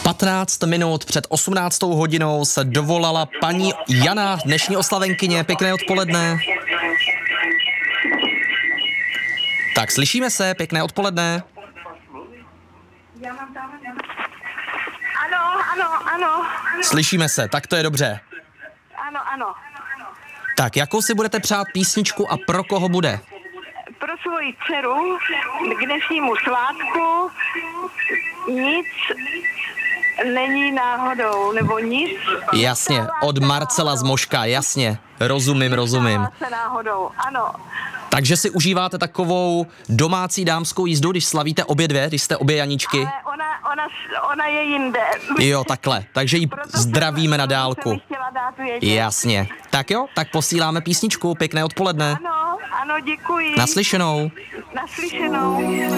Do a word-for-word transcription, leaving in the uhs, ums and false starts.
patnáct minut před osmnáctou hodinou se dovolala paní Jana, dnešní oslavenkyně. Pěkné odpoledne. Tak, slyšíme se, pěkné odpoledne. Ano, ano, ano. Slyšíme se, tak to je dobře. Ano, ano. Tak, jakou si budete přát písničku a pro koho bude? Pro svoji dceru k dnešnímu svátku nic není náhodou, nebo nic. Jasně, od Marcela z Moška, jasně. Rozumím, rozumím. Se náhodou, ano. Takže si užíváte takovou domácí dámskou jízdu, když slavíte obě dvě, když jste obě Janičky? Ale ona, ona, ona je jinde. Jo, takhle. Takže ji Proto zdravíme jsem, na dálku. jsem chtěla dát vědět. Jasně. Tak jo, tak posíláme písničku. Pěkné odpoledne. Ano, ano, děkuji. Naslyšenou. Naslyšenou.